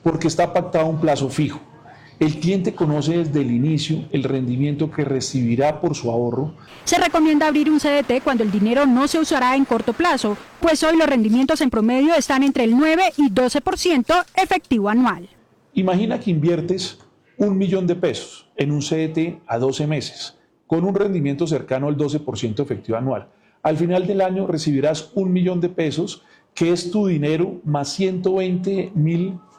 porque está pactado un plazo fijo. El cliente conoce desde el inicio el rendimiento que recibirá por su ahorro. Se recomienda abrir un CDT cuando el dinero no se usará en corto plazo, pues hoy los rendimientos en promedio están entre el 9 y 12% efectivo anual. Imagina que inviertes 1.000.000 de pesos en un CDT a 12 meses, con un rendimiento cercano al 12% efectivo anual. Al final del año recibirás 1.000.000 de pesos, que es tu dinero más 120.000